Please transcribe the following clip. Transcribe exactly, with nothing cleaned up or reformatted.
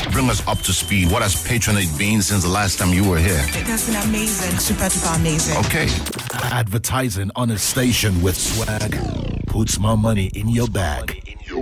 Bring us up to speed. What has Patronate been since the last time you were here? It has been amazing. Super, super amazing. Okay. Advertising on a station with swag puts more money in your bag.